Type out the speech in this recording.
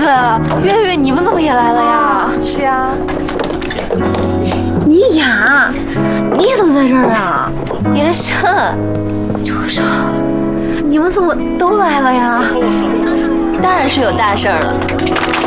子，月月，你们怎么也来了呀？ 是呀。 你雅，你怎么在这儿啊？延伸，就说，你们怎么都来了呀？ 当然是有大事儿了。